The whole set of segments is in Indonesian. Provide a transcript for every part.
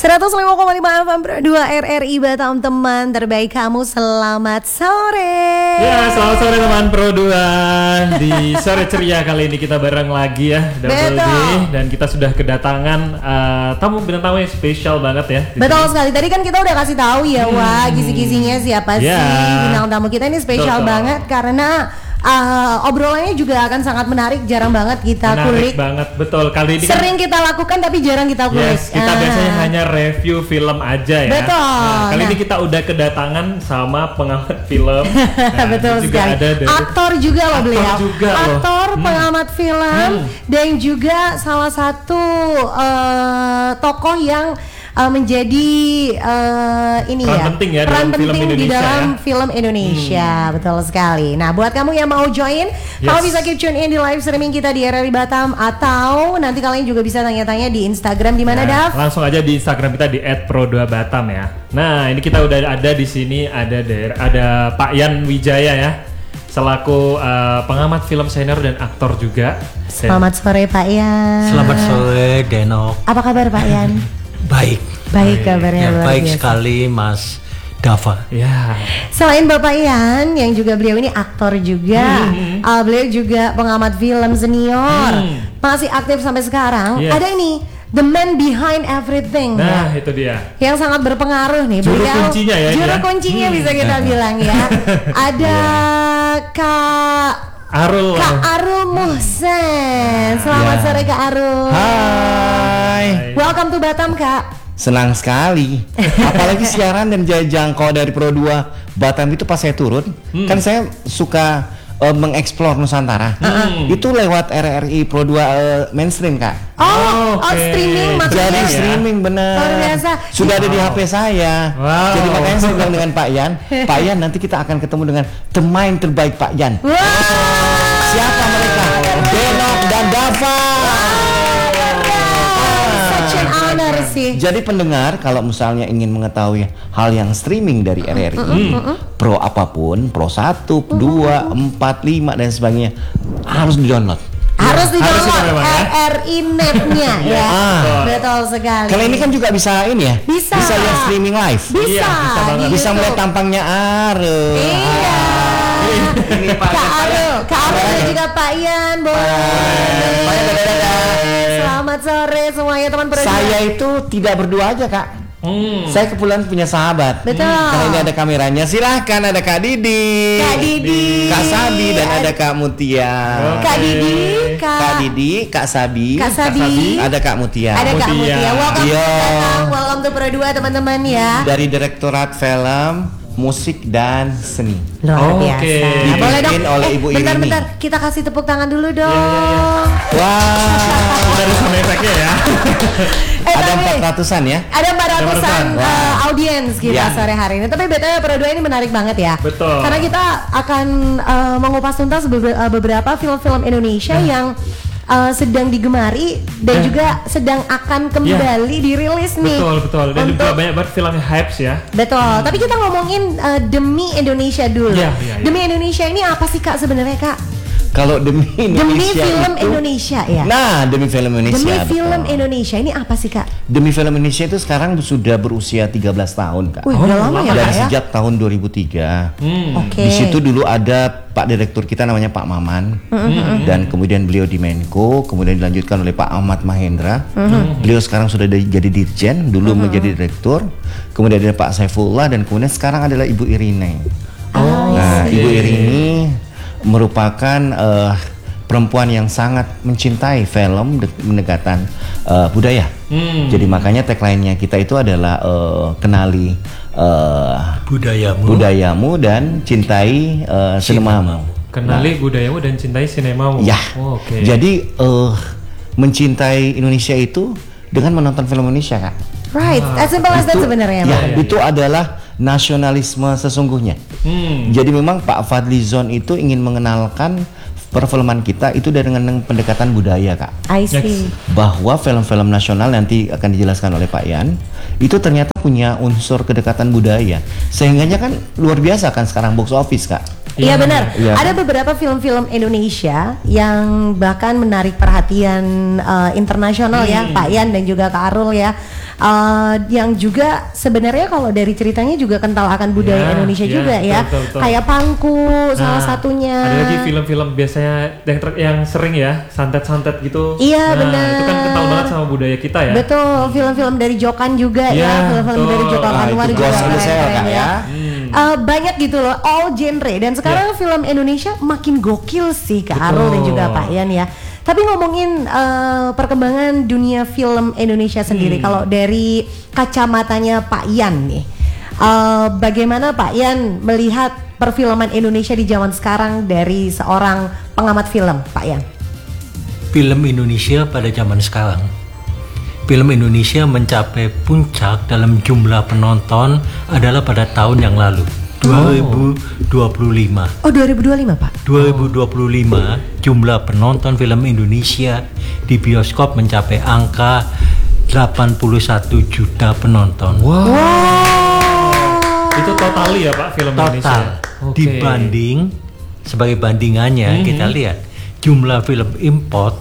105,5 FM Pro 2 RRI Batam, teman terbaik kamu. Selamat sore. Ya, selamat sore teman Pro 2. Di sore ceria kali ini kita bareng lagi ya, Double D, dan kita sudah kedatangan bintang tamu yang spesial banget ya. Betul sekali. Tadi kan kita udah kasih tahu ya, wah kisi-kisinya siapa sih bintang tamu kita ini spesial banget karena obrolannya juga akan sangat menarik, jarang banget kita kulik. Menarik banget, betul. Kali ini sering kita lakukan tapi jarang kita kulik. Yes, kita biasanya hanya review film aja ya. Betul. Kali ini kita udah kedatangan sama pengamat film. Betul sekali. Aktor juga loh beliau. Aktor, pengamat film, dan juga salah satu tokoh yang menjadi peran penting di dalam film Indonesia. Betul sekali. Nah, buat kamu yang mau join, kamu bisa keep tune in di live streaming kita di RRI Batam, atau nanti kalian juga bisa tanya-tanya di Instagram di mana, Dav? Langsung aja di Instagram kita di @pro2batam ya. Nah, ini kita udah ada di sini, ada Pak Yan Wijaya ya, selaku pengamat film senior dan aktor juga. Selamat sore Pak Yan. Selamat sore Denok. Apa kabar Pak Yan? Baik kabarnya, ya, baik biasa sekali Mas Dava. Ya. Selain Bapak Yan, yang juga beliau ini aktor juga, beliau juga pengamat film senior, masih aktif sampai sekarang. Ada ini the man behind everything. Nah, itu dia. Yang sangat berpengaruh nih. Juru kuncinya ya. Juru kuncinya bisa kita bilang ya. Ada Kak Arul Muhsen. Selamat sore Kak Arul. Hai. Welcome to Batam Kak. Senang sekali. Apalagi siaran dan jangkau dari Pro 2 Batam itu pas saya turun, kan saya suka mengeksplor Nusantara. Itu lewat RRI Pro 2 mainstream Kak. Streaming maksudnya. Jadi streaming bener. Luar biasa. Sudah ada di HP saya. Jadi makanya saya bilang dengan Pak Yan, nanti kita akan ketemu dengan pemain terbaik Pak Yan. Siapa mereka? Denok dan Dava. Jadi pendengar, kalau misalnya ingin mengetahui hal yang streaming dari RRI, Pro apapun, Pro 1, 2, 4, 5 dan sebagainya, harus di-download. Harus di-download RRI Net-nya ya. Betul sekali. Kalau ini kan juga bisa ini ya. Bisa lihat streaming live. Bisa melihat tampangnya Arul. Iya. Kak Arul dan juga Pak Yan. Selamat sore semuanya teman Pro 2. Saya itu tidak berdua aja Kak. Saya kebetulan punya sahabat. Betul. Karena ini ada kameranya. Silahkan, ada Kak Didi, Kak Sabi, dan ada Kak Mutia. Kak Didi, Kak Sabi, ada Kak Mutia. Welcome to Pro 2 teman-teman ya. Dari Direktorat Film, Musik dan Seni. Luar biasa. Boleh dong. Oleh Ibu Irini. Bentar, kita kasih tepuk tangan dulu dong. Wah. Kita harus sama efeknya ya. Ada 400-an ya? Ada 400-an audiens kita sore hari ini. Tapi BTW Pro 2 ini menarik banget ya. Betul. Karena kita akan mengupas tuntas beberapa film-film Indonesia yang sedang digemari dan juga sedang akan kembali dirilis nih. Betul. Dan juga banyak banget film hypes ya. Betul. Tapi kita ngomongin Demi Indonesia dulu. Demi Indonesia ini apa sih Kak sebenarnya Kak? Kalau Demi Film Indonesia ya. Nah, Demi Film Indonesia. Film Indonesia ini apa sih Kak? Demi Film Indonesia itu sekarang sudah berusia 13 tahun Kak. Udah lama ya Kak ya? Sejak tahun 2003. Oke. Di situ dulu ada Pak Direktur kita namanya Pak Maman, dan kemudian beliau di Menko, kemudian dilanjutkan oleh Pak Ahmad Mahendra. Beliau sekarang sudah jadi Dirjen, dulu menjadi Direktur. Kemudian ada Pak Saifullah, dan kemudian sekarang adalah Ibu Irine. Ibu Irini merupakan perempuan yang sangat mencintai film, pendekatan budaya. Jadi makanya tagline-nya kita itu adalah kenali budayamu dan cintai sinemamu. Kenali budayamu dan cintai sinemamu. Ya. Jadi mencintai Indonesia itu dengan menonton film Indonesia Kak. Right, as simple as that sebenarnya. Itu adalah nasionalisme sesungguhnya. Jadi memang Pak Fadlizon itu ingin mengenalkan perfilman kita itu dengan pendekatan budaya Kak. I see. Bahwa film-film nasional nanti akan dijelaskan oleh Pak Yan itu ternyata punya unsur kedekatan budaya. Sehingganya kan luar biasa kan sekarang box office Kak. Iya benar. Ada beberapa film-film Indonesia yang bahkan menarik perhatian internasional ya, Pak Yan dan juga Kak Arul ya. yang juga sebenarnya kalau dari ceritanya juga kental akan budaya Indonesia juga ya. Betul. Kayak Pangku salah satunya. Ada lagi film-film biasanya yang sering ya santet-santet gitu. Iya, benar. Itu kan kental banget sama budaya kita ya. Betul, film-film dari Jokan juga ya, film-film dari Joko Anwar itu juga Ghost in the Shell, keren Kak, ya. Banyak gitu loh, all genre. Dan sekarang film Indonesia makin gokil sih Kak Arul dan juga Pak Yan ya. Tapi ngomongin perkembangan dunia film Indonesia sendiri, kalau dari kacamatanya Pak Yan nih, bagaimana Pak Yan melihat perfilman Indonesia di zaman sekarang dari seorang pengamat film, Pak Yan? Film Indonesia pada zaman sekarang, film Indonesia mencapai puncak dalam jumlah penonton adalah pada tahun yang lalu, 2025. Oh, 2025 Pak? 2025 jumlah penonton film Indonesia di bioskop mencapai angka 81 juta penonton. Itu total ya Pak film Indonesia. Total. Dibanding sebagai bandingannya kita lihat jumlah film import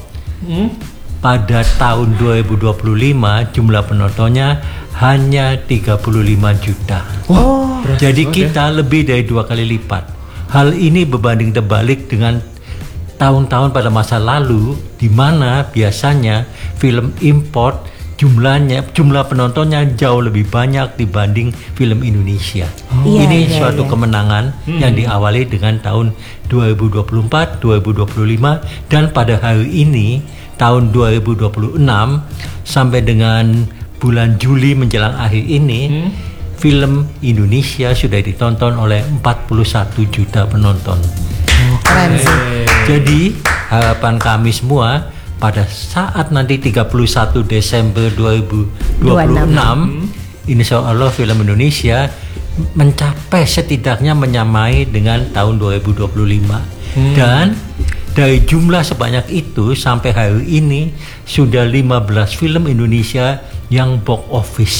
pada tahun 2025 jumlah penontonnya hanya 35 juta. Jadi kita lebih dari 2 kali lipat. Hal ini berbanding terbalik dengan tahun-tahun pada masa lalu di mana biasanya film import jumlah penontonnya jauh lebih banyak dibanding film Indonesia. Ini suatu kemenangan yang diawali dengan tahun 2024, 2025 dan pada hari ini tahun 2026 sampai dengan bulan Juli menjelang akhir ini film Indonesia sudah ditonton oleh 41 juta penonton. Keren sih. Jadi harapan kami semua pada saat nanti 31 Desember 2026 insya Allah film Indonesia mencapai setidaknya menyamai dengan tahun 2025 dan dari jumlah sebanyak itu sampai hari ini sudah 15 film Indonesia yang box office.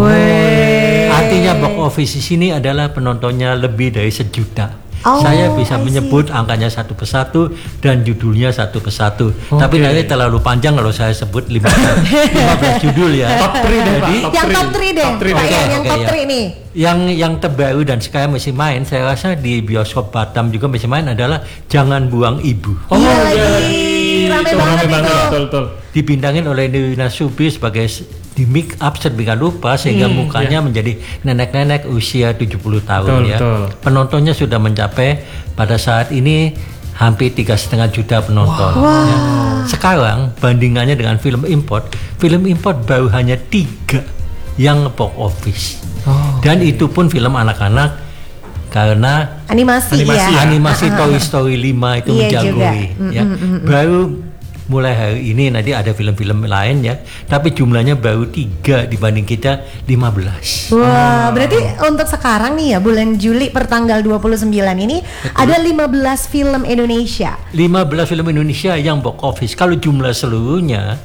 Artinya box office di sini adalah penontonnya lebih dari 1 juta. Saya bisa menyebut angkanya satu persatu dan judulnya satu persatu. Tapi nanti terlalu panjang kalau saya sebut 15 judul ya. Top 3 deh Pak. Yang top 3 deh. Yang top 3 nih. Yang terbaru dan sekarang masih main, saya rasa di bioskop Batam juga masih main adalah Jangan Buang Ibu. Iya lagi. Rame banget itu. Betul. Dibintangin oleh Nirina Subi sebagai di make up sedemikian rupa sehingga mukanya menjadi nenek-nenek usia 70 tahun ya. Penontonnya sudah mencapai pada saat ini hampir 3,5 juta penonton. Ya. Sekarang bandingannya dengan film import baru hanya 3 yang box office. Dan itu pun film anak-anak karena animasi Toy Story 5 itu menjagowi ya. Baru mulai hari ini nanti ada film-film lain ya, tapi jumlahnya baru 3 dibanding kita 15. Wah, berarti untuk sekarang nih ya bulan Juli pertanggal 29 ini ada 15 film Indonesia. 15 film Indonesia yang box office. Kalau jumlah seluruhnya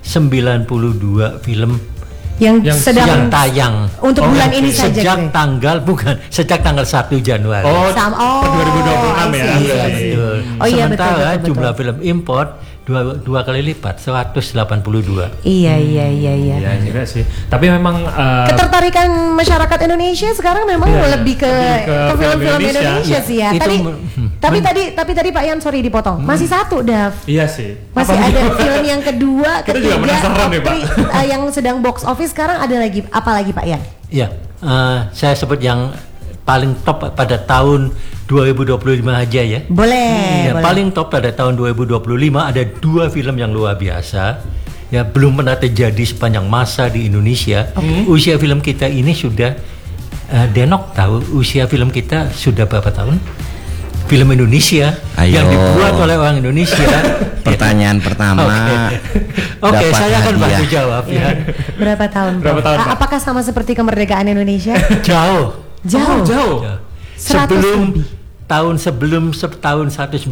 92 film yang tayang untuk bulan ini saja. Sejak tanggal 1 Januari. 2026 ya. Betul. Sementara jumlah film import dua kali lipat 182. Iya. Iya juga sih. Tapi memang ketertarikan masyarakat Indonesia sekarang memang lebih ke film-film Indonesia sih ya. Tapi tadi Pak Yan, sorry dipotong. Masih satu, Dav. Iya sih. Masih ada film yang kedua, Kita juga penasaran nih, Pak. yang sedang box office sekarang ada lagi apa lagi Pak Yan? Iya, saya sebut yang paling top pada tahun 2025 aja ya. Boleh. Paling top pada tahun 2025 ada 2 film yang luar biasa. Ya, belum pernah terjadi sepanjang masa di Indonesia. Usia film kita ini sudah Denok tahu usia film kita sudah berapa tahun? Film Indonesia yang dibuat oleh orang Indonesia. Pertanyaan pertama. Oke, saya akan bantu jawab ya. Berapa tahun? Apakah sama seperti kemerdekaan Indonesia? Jauh. Sebelum tahun 1945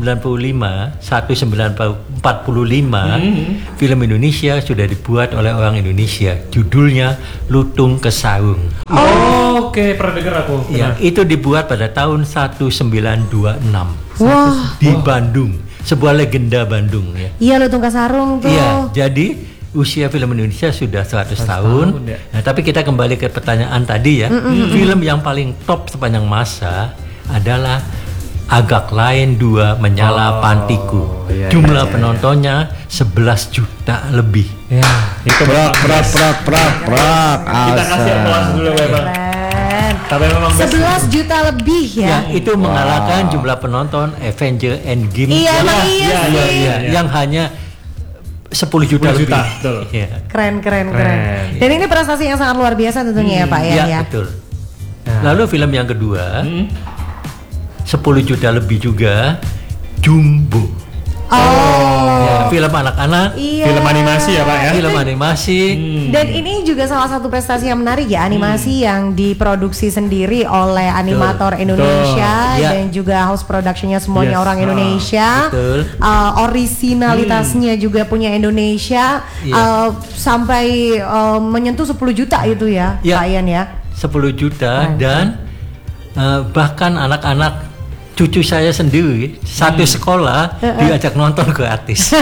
film Indonesia sudah dibuat oleh orang Indonesia, judulnya Lutung Kesarung. Oke, pernah dengar aku. Ya, itu dibuat pada tahun 1926 di Bandung, sebuah legenda Bandung ya. Iya, Lutung Kesarung tuh. Iya, jadi usia film Indonesia sudah 100 tahun. ya. Nah, tapi kita kembali ke pertanyaan tadi ya. Film yang paling top sepanjang masa adalah Agak Lain 2 Menyala Pantiku. Iya, Jumlah penontonnya 11 juta lebih. Ya, itu Prak. kita kasih aplaus dulu memang. Keren. Tapi memang 11 juta lebih ya. Yang itu mengalahkan jumlah penonton Avenger Endgame Iya, emang iya sih. yang hanya 10 juta 10 lebih. juta, betul. Iya. Keren. Keren. Dan ini prestasi yang sangat luar biasa tentunya ya Pak Yan Iya, ya. betul. Nah. Lalu film yang kedua 10 juta lebih juga, Jumbo. Ya, film anak-anak, Iya. Film animasi ya Pak ya. film animasi. Dan ini juga salah satu prestasi yang menarik ya, animasi yang diproduksi sendiri oleh animator Indonesia Iya. dan juga house productionnya semuanya Yes. orang Indonesia. Betul. Originalitasnya juga punya Indonesia. Iya. Sampai menyentuh 10 juta itu ya, Iya. Pak Yan ya. 10 juta dan bahkan anak-anak cucu saya sendiri satu sekolah diajak nonton gratis.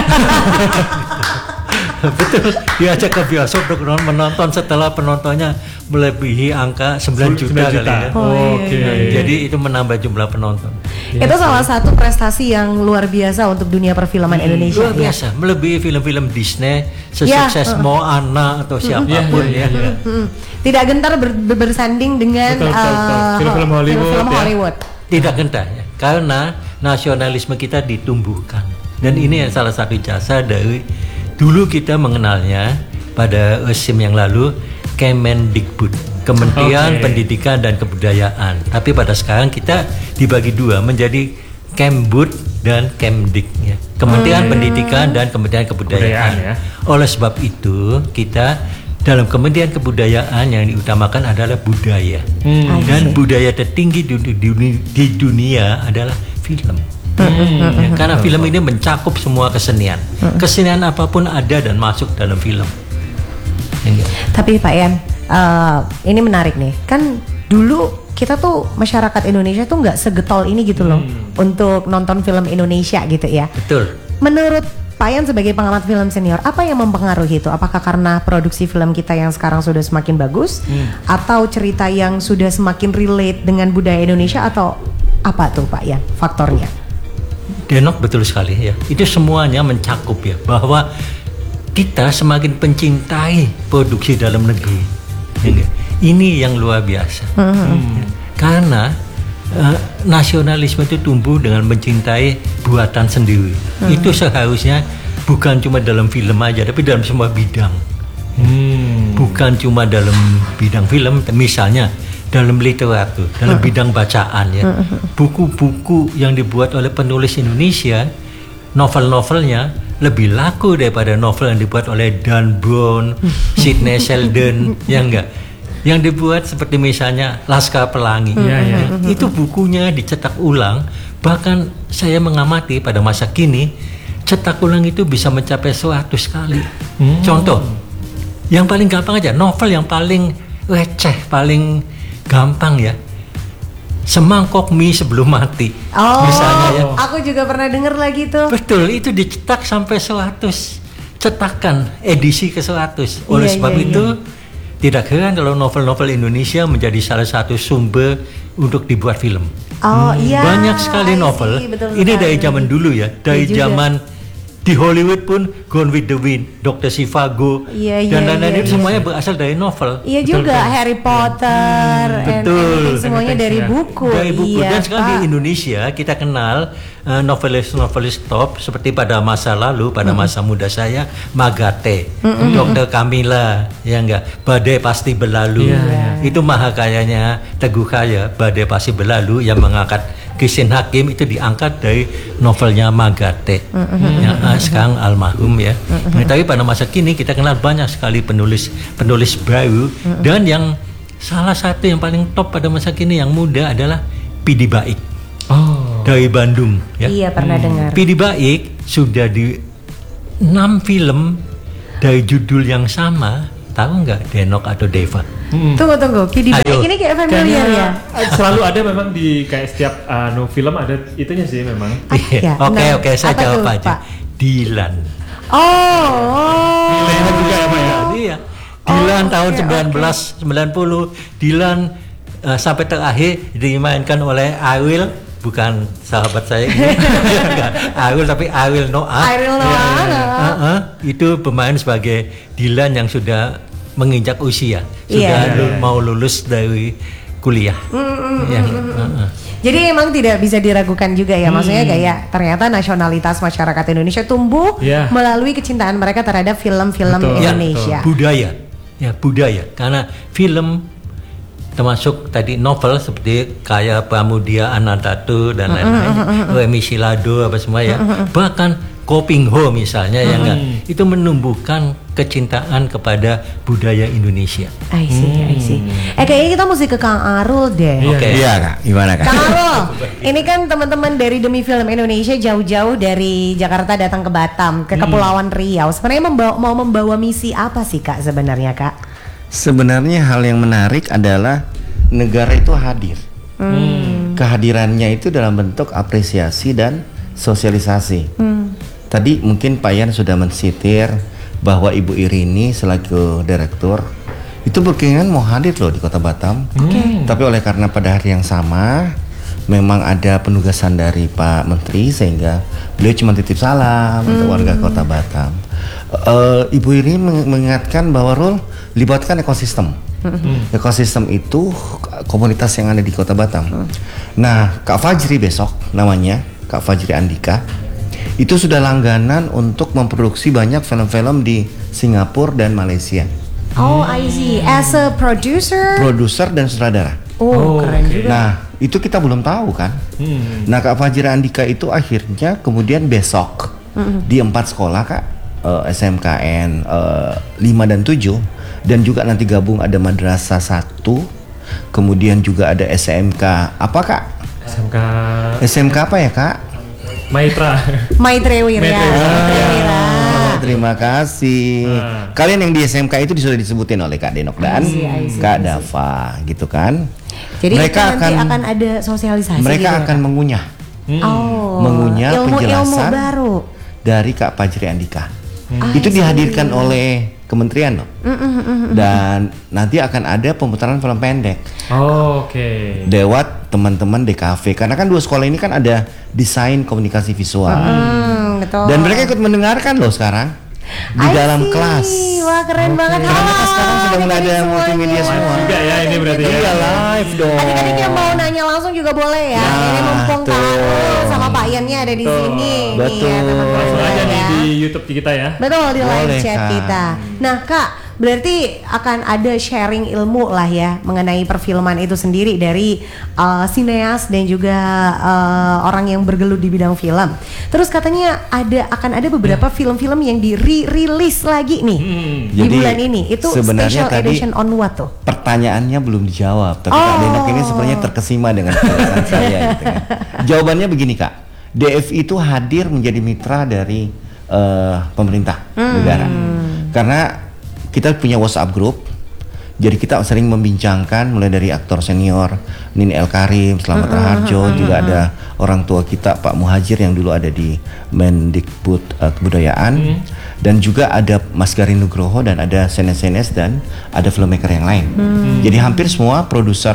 Betul, diajak ke bioskop untuk menonton setelah penontonnya melebihi angka 9 juta kali ya. Oke. Jadi itu menambah jumlah penonton. Itu salah satu prestasi yang luar biasa untuk dunia perfilman Indonesia. Luar ya. biasa, melebihi film-film Disney sesukses Moana atau siapapun ya. Tidak gentar bersanding dengan Betul. Film-film Hollywood, film-film ya. Hollywood. Tidak gentar ya, karena nasionalisme kita ditumbuhkan. Dan ini salah satu jasa dari dulu kita mengenalnya pada rezim yang lalu Kemendikbud, Kementerian Oke. Pendidikan dan Kebudayaan. Tapi pada sekarang kita dibagi dua menjadi Kembud dan Kemdik ya. Kementerian Pendidikan dan Kementerian Kebudayaan. Kebudayaan, ya. Oleh sebab itu kita dalam Kementerian Kebudayaan yang diutamakan adalah budaya. Dan budaya tertinggi di dunia adalah film. Ya, karena film ini mencakup semua kesenian. Kesenian apapun ada dan masuk dalam film. Ya. Tapi Pak Yan, ini menarik nih. Kan dulu kita tuh masyarakat Indonesia tuh nggak segetol ini gitu loh untuk nonton film Indonesia gitu ya. Betul. Menurut Pak Yan sebagai pengamat film senior, apa yang mempengaruhi itu? Apakah karena produksi film kita yang sekarang sudah semakin bagus, atau cerita yang sudah semakin relate dengan budaya Indonesia, atau apa tuh Pak Yan faktornya? Denok betul sekali ya. Itu semuanya mencakup ya, bahwa kita semakin mencintai produksi dalam negeri. Ya enggak? Ini yang luar biasa. Ya. Karena nasionalisme itu tumbuh dengan mencintai buatan sendiri. Itu seharusnya bukan cuma dalam film aja, tapi dalam semua bidang. Bukan cuma dalam bidang film, misalnya dalam literatur, dalam bidang bacaan ya. Buku-buku yang dibuat oleh penulis Indonesia, novel-novelnya lebih laku daripada novel yang dibuat oleh Dan Brown, Sidney Sheldon, ya enggak? Yang dibuat seperti misalnya Laskar Pelangi. Itu bukunya dicetak ulang. Bahkan saya mengamati pada masa kini, cetak ulang itu bisa mencapai 100 kali. Contoh, yang paling gampang aja, novel yang paling receh, paling gampang ya, Semangkok Mie Sebelum Mati. Misalnya ya. Aku juga pernah dengar lagi tuh. Betul, itu dicetak sampai 100 cetakan, edisi ke 100. Oleh Iya, sebab iya, itu tidak heran kalau novel-novel Indonesia menjadi salah satu sumber untuk dibuat film. Iya. Banyak sekali novel. betul Ini sekali. dari zaman dulu ya, dari Iya juga. zaman di Hollywood pun Gone with the Wind, Dr. Zhivago, Iya, dan iya, lain-lain iya, itu iya. semuanya berasal dari novel. Iya juga, Harry Potter, and betul. everything, semuanya dari buku. Dari buku. Iya, Dan sekarang di Pak. Indonesia kita kenal novelis-novelis top seperti pada masa lalu, pada masa muda saya, Magate, Dr. Camilla, ya enggak, Badai Pasti Berlalu. Itu mahakayanya Teguh Kaya, Badai Pasti Berlalu, yang mengangkat Christine Hakim, itu diangkat dari novelnya Magate, yang sekarang almarhum ya. Nah, tapi pada masa kini kita kenal banyak sekali penulis baru, dan yang salah satu yang paling top pada masa kini yang muda adalah Pidi Baik dari Bandung ya. Iya, pernah dengar. Pidi Baik sudah di 6 film dari judul yang sama. Tahu nggak Denok atau Deva? Tunggu, Pidi Baik ini kayak familiar ya? Selalu ada memang di kayak setiap film ada itunya sih memang. Ya, Oke, nah, saya apa jawab tuh, aja. Pak? Dilan. Milenial juga ya Pak ya. Iya. Dilan tahun 1990, Dilan sampai terakhir dimainkan oleh Ariel, bukan sahabat saya ini. Ariel tapi Ariel Noah. Ariel Noah. Itu pemain sebagai Dilan yang sudah menginjak usia, sudah mau lulus dari kuliah. Jadi emang tidak bisa diragukan juga ya, maksudnya kayak ternyata nasionalitas masyarakat Indonesia tumbuh melalui kecintaan mereka terhadap film-film Indonesia. Budaya. Karena film termasuk tadi novel seperti kayak Pramudia Anantatur dan lain-lain, Remi Silado apa semua ya, bahkan Kopingho misalnya ya enggak, itu menumbuhkan kecintaan kepada budaya Indonesia. I see. Kayaknya kita mesti ke Kang Arul deh. Iya Kak, gimana Kak? Kang Arul, ini kan teman-teman dari Demi Film Indonesia jauh-jauh dari Jakarta datang ke Batam, ke Kepulauan Riau. Sebenarnya mau membawa misi apa sih Kak sebenarnya Kak? Sebenarnya hal yang menarik adalah negara itu hadir. Kehadirannya itu dalam bentuk apresiasi dan sosialisasi. Tadi mungkin Pak Yan sudah mensitir bahwa Ibu Irini selaku direktur itu berkeinginan mau hadir loh di Kota Batam. Tapi oleh karena pada hari yang sama memang ada penugasan dari Pak Menteri sehingga beliau cuma titip salam untuk warga Kota Batam. Ibu Irini mengingatkan bahwa Rul, libatkan ekosistem. Ekosistem itu komunitas yang ada di Kota Batam. Nah, Kak Fajri besok namanya, Kak Fajri Andika, itu sudah langganan untuk memproduksi banyak film-film di Singapura dan Malaysia. Oh, I see. As a producer Dan sutradara. Keren juga. Nah, itu kita belum tahu kan. Nah, Kak Fajri Andika itu akhirnya kemudian besok di 4 sekolah Kak, SMKN 5 dan 7, dan juga nanti gabung ada Madrasah 1, kemudian juga ada SMK apa Kak? SMK apa ya Kak? Maitreya. Terima kasih. Kalian yang di SMK itu sudah disebutin oleh Kak Denok dan Kak Dava gitu kan. Jadi mereka akan ada sosialisasi. Mereka gitu akan mengunyah penjelasan baru dari Kak Fajri Andika. Itu dihadirkan oleh kementerian loh. Dan nanti akan ada pemutaran film pendek. Lewat teman-teman DKV, karena kan 2 sekolah ini kan ada desain komunikasi visual. Betul. Dan mereka ikut mendengarkan loh sekarang di dalam kelas. Wah, keren banget. Karena sekarang sudah mulai ada multimedia semua. Juga ya ini berarti ya. Iya, live dong. Adik-adik yang mau nanya langsung juga boleh ya. Ini mumpung Kak Arul sama Pak Yannya ada di sini. Betul. Nih, ya, teman-teman Langsung aja nih ya. di YouTube kita ya. Betul, di live Boleh, chat Kak. kita. Nah Kak, berarti akan ada sharing ilmu lah ya mengenai perfilman itu sendiri dari sineas dan juga orang yang bergelut di bidang film. Terus katanya akan ada beberapa film-film yang di-release lagi nih di Jadi, bulan ini. Itu sebenarnya special tadi edition on what tuh? Pertanyaannya belum dijawab, tapi Kak Denok ini sebenarnya terkesima dengan penjelasan saya gitu kan. Jawabannya begini Kak, DFI itu hadir menjadi mitra dari pemerintah negara. Karena kita punya WhatsApp group, jadi kita sering membincangkan mulai dari aktor senior Nini El Karim, Slamet Raharjo, juga ada orang tua kita Pak Muhajir yang dulu ada di Mendikbud Kebudayaan, dan juga ada Mas Garin Nugroho dan ada CNS dan ada filmmaker yang lain. Jadi hampir semua produser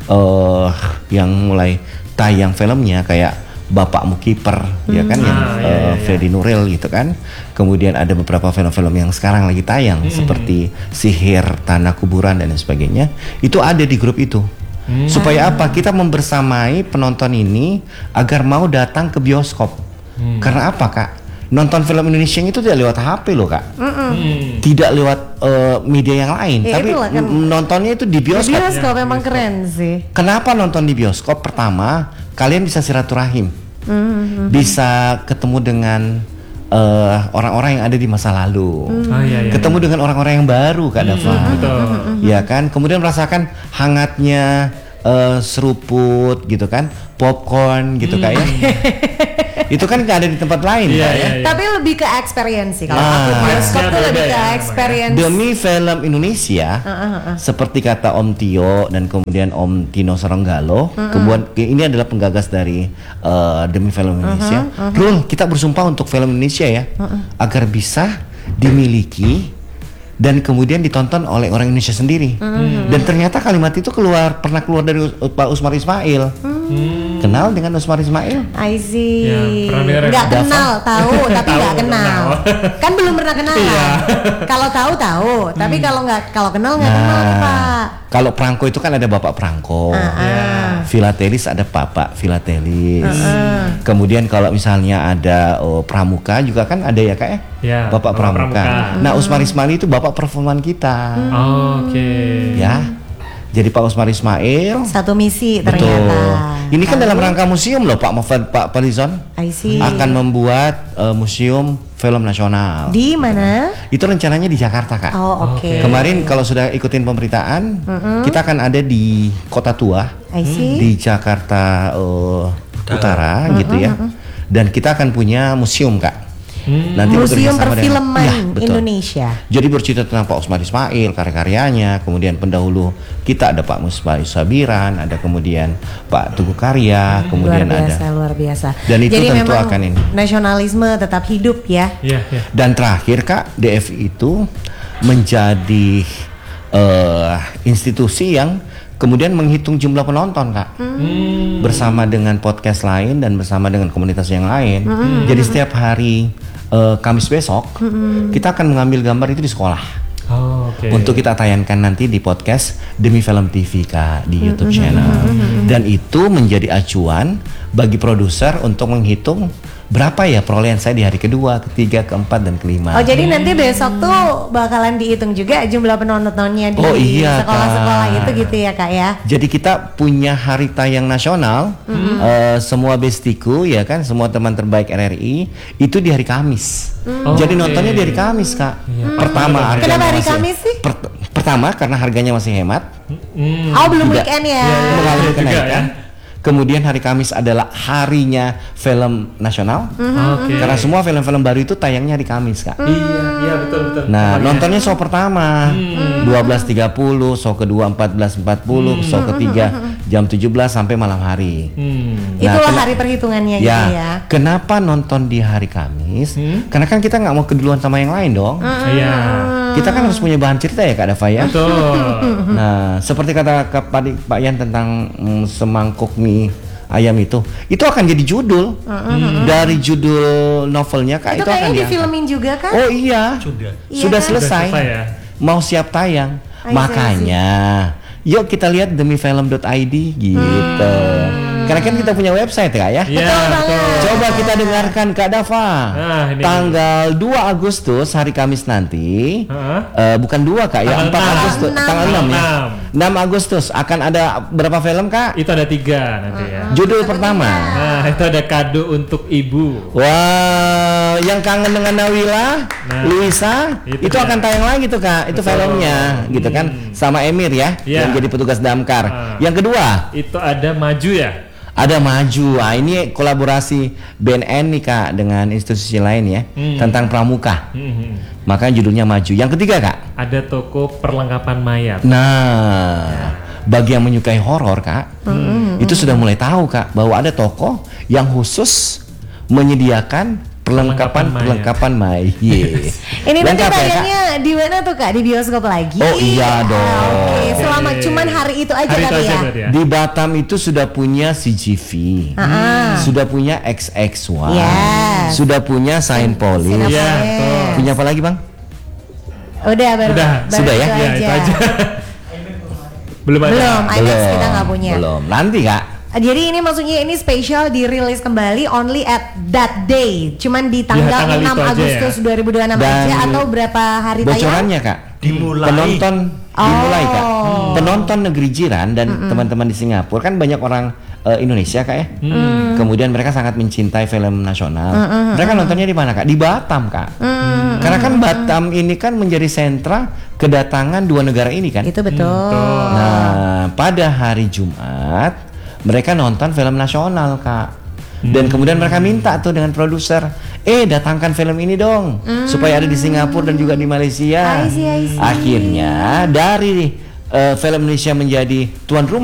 yang mulai tayang filmnya kayak Bapak Mukiper ya kan yang Freddy Nuril gitu kan. Kemudian ada beberapa film-film yang sekarang lagi tayang seperti Sihir, Tanah Kuburan dan lain sebagainya. Itu ada di grup itu. Supaya apa? Kita membersamai penonton ini agar mau datang ke bioskop. Karena apa Kak? Nonton film Indonesia itu tidak lewat HP loh Kak. Tidak lewat media yang lain, Ya, tapi itulah kan. nontonnya itu di bioskop. Bioskop memang keren sih. Kenapa nonton di bioskop? Pertama, kalian bisa silaturahim, bisa ketemu dengan orang-orang yang ada di masa lalu, ketemu dengan orang-orang yang baru, Kak Dava, ya kan? Kemudian merasakan hangatnya seruput, gitu kan, popcorn, gitu kayak. Itu kan nggak ada di tempat lain, Kak, ya. Tapi lebih ke experience sih kalau aku bioskop tuh lebih ke experience. Demi film Indonesia, seperti kata Om Tio dan kemudian Om Tino Soronggalo, kemudian ini adalah penggagas dari Demi Film Indonesia. Rul, kita bersumpah untuk film Indonesia ya, agar bisa dimiliki dan kemudian ditonton oleh orang Indonesia sendiri. Dan ternyata kalimat itu pernah keluar dari Pak Usmar Ismail. Kenal dengan Usmar Ismail? I see. Ya, pernah dengar ya? Nggak Dava? kenal, tahu tapi nggak kenal. Kan belum pernah kenal Iya. kan? Kalau tahu, tapi kalau kenal nggak kenal nih, Pak. Kalau perangko itu kan ada Bapak Perangko. Filatelis ada Bapak Filatelis. Kemudian kalau misalnya ada Pramuka juga kan ada ya Kak ya? Ya, Bapak Bapak Pramuka. Pramuka. Nah, Usmar Ismail itu Bapak perfilman kita. Oke. Ya. Jadi Pak Usmar Ismail. Satu misi Betul. ternyata. Ini kan dalam rangka museum loh Pak Farizon. I see. Akan membuat museum film nasional. Di mana? Itu rencananya di Jakarta Kak. Oh, oke. Kemarin kalau sudah ikutin pemberitaan, kita akan ada di Kota Tua, I see. di Jakarta Utara gitu ya. Dan kita akan punya museum Kak. Nanti Museum bekerja sama dengan- Perfilman Ya, betul. Indonesia. Jadi bercerita tentang Pak Usmar Ismail, karya-karyanya, kemudian pendahulu kita ada Pak Musbahi Sabiran, ada kemudian Pak Tugu Karya, kemudian Luar biasa. Dan itu Jadi tentu memang akan ini. nasionalisme tetap hidup ya. Iya, iya. Dan terakhir Kak, DFI itu menjadi institusi yang kemudian menghitung jumlah penonton Kak, bersama dengan podcast lain dan bersama dengan komunitas yang lain. Jadi setiap hari Kamis besok kita akan mengambil gambar itu di sekolah. Oh, oke. Untuk kita tayangkan nanti di podcast Demi Film TV Kak di YouTube channel. Dan itu menjadi acuan bagi produser untuk menghitung berapa ya perolehan saya di hari kedua, ketiga, keempat, dan kelima. Oh, jadi nanti besok tuh bakalan dihitung juga jumlah penontonnya di Oh, iya, sekolah-sekolah Kak. itu gitu ya Kak ya. Jadi kita punya hari tayang nasional, semua bestiku ya kan, semua teman terbaik RRI itu di hari Kamis. Jadi Oke. nontonnya di hari Kamis Kak. Pertama harganya Kenapa hari masih- Kamis sih? Pertama karena harganya masih hemat. Oh, belum Tidak. weekend ya. Mengalami juga kenaikan. ya. Kemudian hari Kamis adalah harinya film nasional. Oke. Karena semua film-film baru itu tayangnya hari Kamis Kak. Iya, iya betul betul. Nah, Kemarin. nontonnya show pertama 12.30, show kedua 14.40, show ketiga jam 17 sampai malam hari. Nah, Itulah hari perhitungannya gitu ya. Kenapa nonton di hari Kamis? Karena kan kita nggak mau keduluan sama yang lain dong. Iya. Kita kan harus punya bahan cerita ya Kak Dava ya. Betul. Nah, seperti kata Pak Yan tentang semangkuk mie ayam itu akan jadi judul dari judul novelnya Kak, Itu itu akan kayaknya diangkat. difilmin juga kan? Oh iya, Sudah. sudah kan? selesai. Sudah selesai ya? Mau siap tayang. I see. Makanya, yuk kita lihat demifilm.id gitu. Karena kan kita punya website Kak ya. Iya, betul. Coba kita dengarkan Kak Dava. Nah, ini Tanggal 2 Agustus hari Kamis nanti. Heeh. Bukan 2 Kak ya, Tanggal 4 enam. Agustus. Tanggal 6 ya. 6. 6 Agustus akan ada berapa film Kak? Itu ada 3 nanti ya. Judul pertama. Nah, itu ada kado untuk ibu. Wah, yang kangen dengan Nawila, Nah, Luisa, itu itu dia. akan tayang lagi tuh Kak. Itu Betul. filmnya, gitu kan, sama Emir ya, Iya. yang jadi petugas damkar. Ah. Yang kedua, Itu ada maju ya. ada Maju. Ah, ini kolaborasi BNN nih Kak dengan institusi lain ya, tentang pramuka. Makanya judulnya Maju. Yang ketiga Kak, Ada toko perlengkapan mayat. nah, bagi yang menyukai horor Kak, itu sudah mulai tahu Kak bahwa ada toko yang khusus menyediakan perlengkapan mayat. Ini nanti Lengkap ya, Kak? tayangnya di mana tuh Kak? Di bioskop lagi? Oh iya dong. Oke, selama cuman hari itu aja Hari itu kali aja ya. berarti ya. Di Batam itu sudah punya CGV, sudah punya XX1, Yes. sudah punya Sign Police, Sign Iya, Police. betul. punya apa lagi Bang? Udah baru. Udah. baru Sudah ya? itu Ya, itu aja. Belum ada. Belum, IMAX kita nggak punya. Belum. Nanti Kak. Jadi ini maksudnya ini spesial dirilis kembali only at that day. Cuman di tanggal tanggal 6 itu aja Agustus 2026 Dan aja atau berapa hari tayang? Bocorannya Kak, Dimulai. penonton dimulai Kak. Oh. Penonton negeri jiran dan teman-teman di Singapura kan banyak orang Indonesia Kak ya. Kemudian mereka sangat mencintai film nasional. Mereka nontonnya di mana Kak? Di Batam Kak. Karena kan Batam ini kan menjadi sentra kedatangan dua negara ini kan. Itu betul. Nah, pada hari Jumat mereka nonton film nasional Kak. Dan kemudian mereka minta tuh dengan produser, datangkan film ini dong, supaya ada di Singapura dan juga di Malaysia. I see. Akhirnya dari film Indonesia menjadi tuan rumah